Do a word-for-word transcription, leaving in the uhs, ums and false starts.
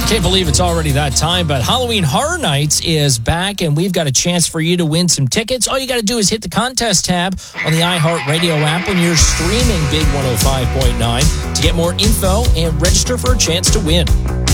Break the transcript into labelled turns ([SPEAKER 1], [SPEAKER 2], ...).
[SPEAKER 1] Can't believe it's already that time, but Halloween Horror Nights is back, and we've got a chance for you to win some tickets. All you got to do is hit the contest tab on the iHeartRadio app when you're streaming Big one oh five point nine to get more info and register for a chance to win.